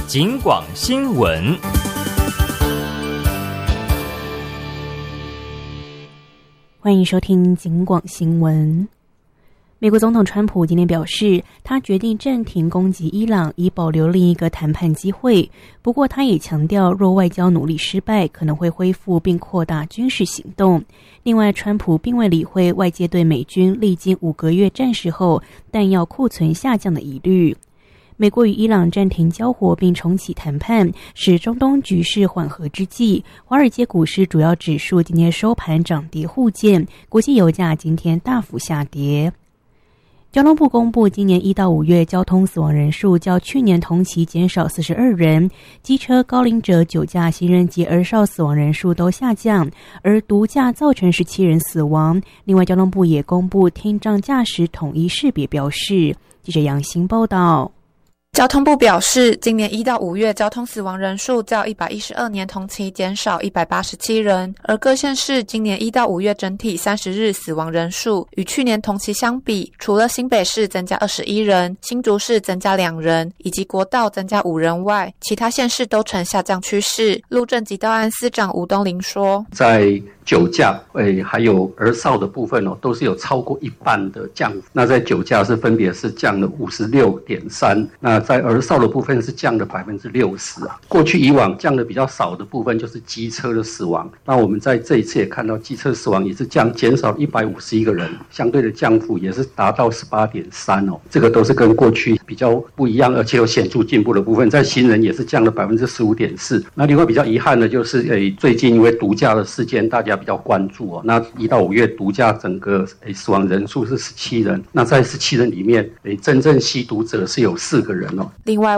警广新闻。 欢迎收听警广新闻。美国总统川普今天表示，他决定暂停攻击伊朗，以保留另一个谈判机会。不过，他也强调，若外交努力失败，可能会恢复并扩大军事行动。另外，川普并未理会外界对美军历经5个月战事后弹药库存下降的疑虑。美国与伊朗暂停交火并重启谈判，使中东局势缓和之际，华尔街股市主要指数今天收盘涨跌互见，国际油价今天大幅下跌。交通部公布，今年1到5月交通死亡人数较去年同期减少42人，机车、高龄者、酒驾、行人及儿少死亡人数都下降，而毒驾造成17人死亡。另外，交通部也公布听障驾驶统一识别标示。记者杨欣报道。 交通部表示，今年1到5月交通死亡人数较112年同期减少187人，而各县市今年1到5月整体30日死亡人数与去年同期相比，除了新北市增加21人，新竹市增加2人，以及国道增加5人外，其他县市都呈下降趋势。路政及道安司长吴东林说， 在酒驾还有儿少的部分都是有超过一半的降幅。那在酒驾分别是降了 56.3%， 那在儿少的部分是降了 60%。 过去以往降的比较少的部分就是机车的死亡，那我们在这一次也看到机车死亡也是减少151个人，相对的降幅也是达到 18.3%。 这个都是跟过去比较不一样，而且有显著进步的部分。在行人也是降了 15.4%。 那另外比较遗憾的就是最近因为毒驾的事件大家比较关注那1到5月毒驾整个死亡人数是17人，那在17人里面真正吸毒者是有4个人另外